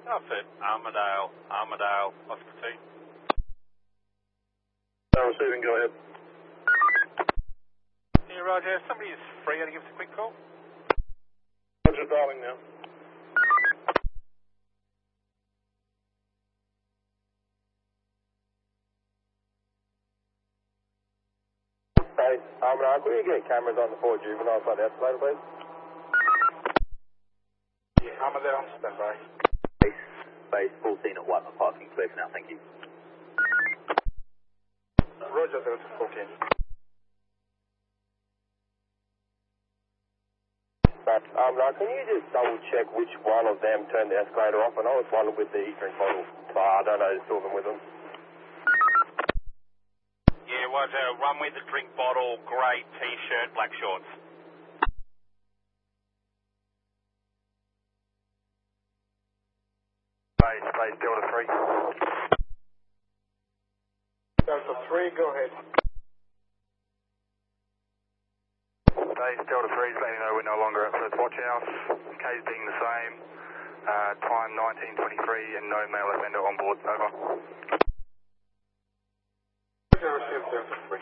That's it. Armadale, Oscar T. Receiving, go ahead. Yeah, Roger. Somebody is free. Going to give us a quick call. Roger, dialing now. Hey, Armadale, could you get cameras on the 4 juveniles by the escalator, please? Yeah, Armadale on standby. Base 14 at Whiteman Parking, clear for now, thank you. Roger, 0-14. Armadale, can you just double check which one of them turned the escalator off? I know it's one with the e-drink bottle, but I don't know, there's two of them with them. Yeah, Roger. One with the drink bottle, grey T-shirt, black shorts. Base Delta 3. Delta 3, go ahead. Base Delta 3 is letting you know we're no longer at First Watch House. K's being the same. Time 19:23 and no male offender on board. Over. Received Delta 3.